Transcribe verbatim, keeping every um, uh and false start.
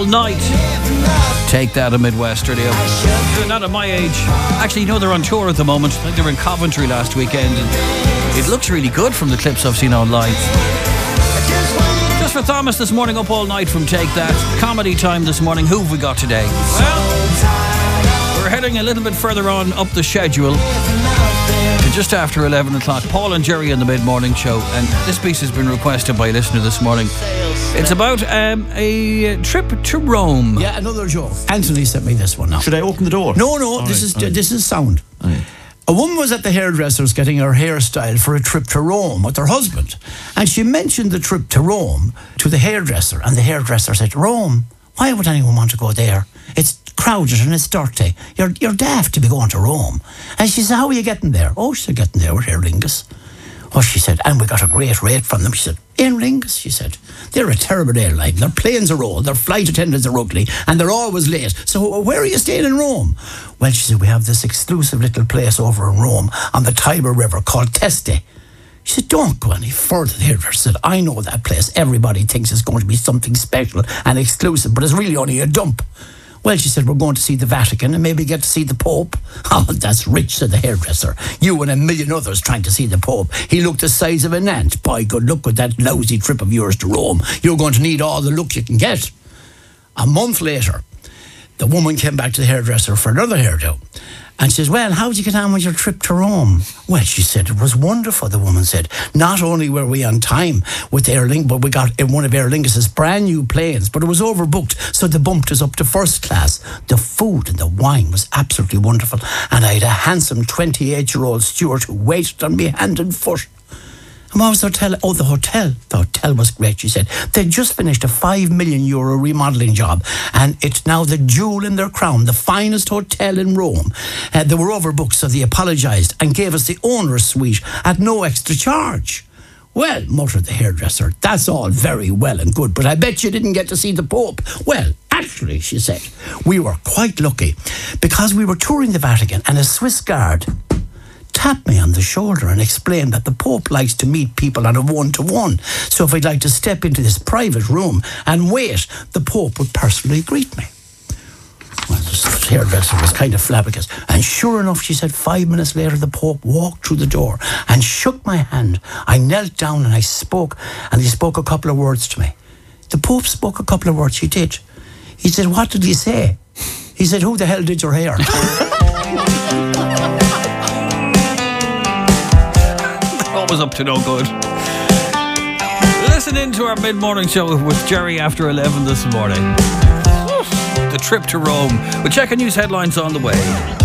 Night. Take that, a Midwest Radio. They're not at my age. Actually, you know, they're on tour at the moment. I think they were in Coventry last weekend, and it looks really good from the clips I've seen online. Just for Thomas this morning, up all night from Take That. Comedy time this morning. Who have we got today? Well, we're heading a little bit further on up the schedule to just after eleven o'clock. Paul and Jerry on the mid-morning show, and this piece has been requested by a listener this morning. It's about um, a trip to Rome. Yeah, another joke. Anthony sent me this one now. Should I open the door? No, no, all this right, is this is sound. Right. A woman was at the hairdresser's getting her hairstyle for a trip to Rome with her husband, and she mentioned the trip to Rome to the hairdresser, and the hairdresser said, "Rome? Why would anyone want to go there? It's crowded and it's dirty. You're you're daft to be going to Rome." And she said, "How are you getting there?" "Oh," she said, "getting there with Aer Lingus." "Oh," she said, "and we got a great rate from them." She said, "Aer Lingus," she said, "they're a terrible airline. Their planes are old, their flight attendants are ugly, and they're always late. So where are you staying in Rome?" "Well," she said, "we have this exclusive little place over in Rome on the Tiber River called Teste." She said, "Don't go any further." The hairdresser said, "I know that place. Everybody thinks it's going to be something special and exclusive, but it's really only a dump." "Well," she said, "we're going to see the Vatican and maybe get to see the Pope." "Oh, that's rich," said the hairdresser. "You and a million others trying to see the Pope. He looked the size of an ant. Boy, good luck with that lousy trip of yours to Rome. You're going to need all the luck you can get." A month later, the woman came back to the hairdresser for another hairdo. And she says, "Well, how did you get on with your trip to Rome?" "Well," she said, "it was wonderful," the woman said. "Not only were we on time with Aer Lingus, but we got in one of Aer Lingus' brand new planes, but it was overbooked, so they bumped us up to first class. The food and the wine was absolutely wonderful, and I had a handsome twenty-eight-year-old steward who waited on me hand and foot." "And what was the hotel?" "Oh, the hotel. The hotel was great," she said. "They'd just finished a five million euro remodelling job, and it's now the jewel in their crown, the finest hotel in Rome. Uh, they were overbooked, so they apologised and gave us the owner's suite at no extra charge." "Well," muttered the hairdresser, "that's all very well and good, but I bet you didn't get to see the Pope." "Well, actually," she said, "we were quite lucky, because we were touring the Vatican, and a Swiss guard tapped me on the shoulder and explained that the Pope likes to meet people on a one-to-one. So if I'd like to step into this private room and wait, the Pope would personally greet me." Well, the hairdresser was kind of flabbergasted. And sure enough, she said, five minutes later, the Pope walked through the door and shook my hand. I knelt down and I spoke, and he spoke a couple of words to me. The Pope spoke a couple of words, he did. He said, "What did he say?" He said, "Who the hell did your hair?" Always up to no good. Listen in to our mid-morning show with Jerry after eleven this morning. The trip to Rome. We'll check our news headlines on the way.